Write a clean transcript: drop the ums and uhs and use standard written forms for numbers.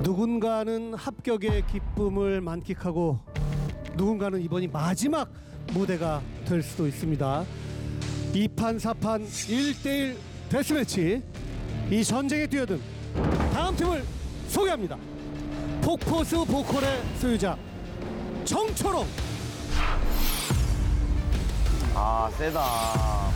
누군가는 합격의 기쁨을 만끽하고 누군가는 이번이 마지막 무대가 될 수도 있습니다. 2판 4판 1대1 데스매치, 이 전쟁에 뛰어든 다음 팀을 소개합니다. 폭포수 보컬의 소유자 정초롱. 아, 세다.